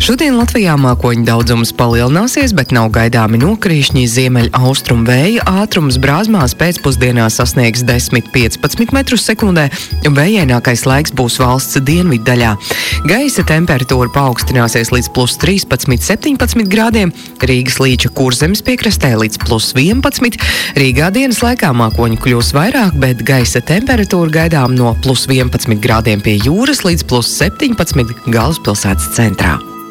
Šodien Latvijā mākoņu daudzums palielināsies, bet nav gaidāmi nokrīšņi. Ziemeļaustrumu vēja ātrums Brāzmās pēcpusdienā sasniegs 10–15 metrus sekundē, un vējainākais laiks būs valsts dienvidu daļā. Gaisa temperatūra paaugstināsies līdz +13–17 grādiem, Rīgas līča Kurzemes piekrastē līdz +11. Rīgā dienas laikā mākoņu kļūs vairāk, bet gaisa temperatūra gaidām no +11 grādiem pie jūras līdz +17 galvaspilsētas centrā.